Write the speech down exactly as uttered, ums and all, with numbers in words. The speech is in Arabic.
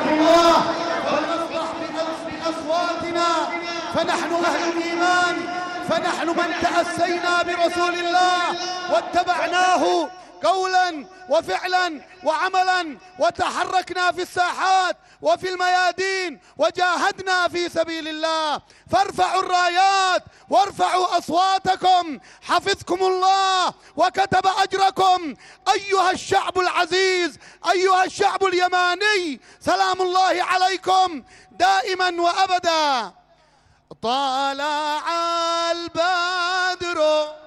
الله فلنصرح بأصواتنا، فنحن أهل الإيمان، فنحن من تأسينا برسول الله واتبعناه قولا وفعلا وعملا، وتحركنا في الساحات وفي الميادين وجاهدنا في سبيل الله. فارفعوا الرايات وارفعوا أصواتكم، حفظكم الله وكتب أجركم أيها الشعب العزيز، أيها الشعب اليماني، سلام الله عليكم دائما وأبدا. طالع البدر